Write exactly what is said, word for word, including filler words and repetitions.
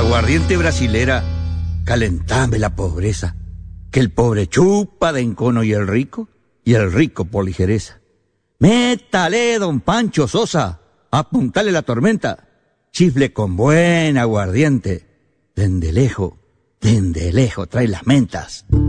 Aguardiente brasilera, calentame la pobreza, que el pobre chupa de encono y el rico, y el rico por ligereza. Métale, don Pancho Sosa, apuntale la tormenta, chifle con buen aguardiente, dende lejos, dende lejos trae las mentas.